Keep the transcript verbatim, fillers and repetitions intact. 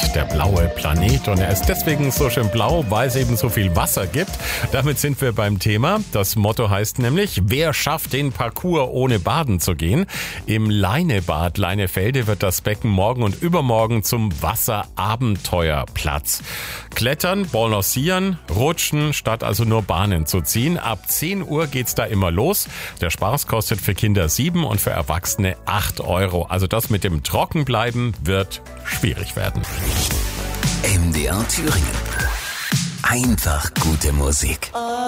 der blaue Planet. Und er ist deswegen so schön blau, weil es eben so viel Wasser gibt. Damit sind wir beim Thema. Das Motto heißt nämlich, wer schafft den Parcours ohne baden zu gehen? Im Leinebad Leinefelde wird das Becken morgen und übermorgen zum Wasserabenteuerplatz. Klettern, balancieren, rutschen, statt also nur Bahnen zu ziehen. Ab zehn Uhr geht's da immer los. Der Spaß kostet für Kinder sieben und für Erwachsene acht Euro. Also das mit dem Trockenbleiben wird schwierig werden. M D R Thüringen. Einfach gute Musik.